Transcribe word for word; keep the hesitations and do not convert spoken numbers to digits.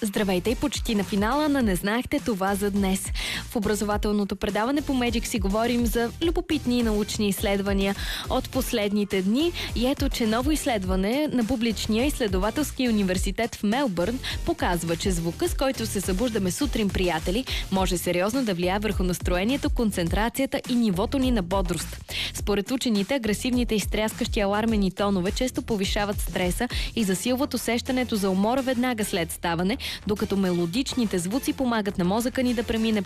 Здравейте и почти на финала на "Не знаехте това за днес". В образователното предаване по Magic си говорим за любопитни научни изследвания от последните дни. И ето, че ново изследване на Публичния изследователски университет в Мелбърн показва, че звука, с който се събуждаме сутрин, приятели, може сериозно да влияе върху настроението, концентрацията и нивото ни на бодрост. Според учените, агресивните и стряскащи алармени тонове често повишават стреса и засилват усещането за умора веднага след ставане, докато мелодичните звуци помагат на мозъка ни да премине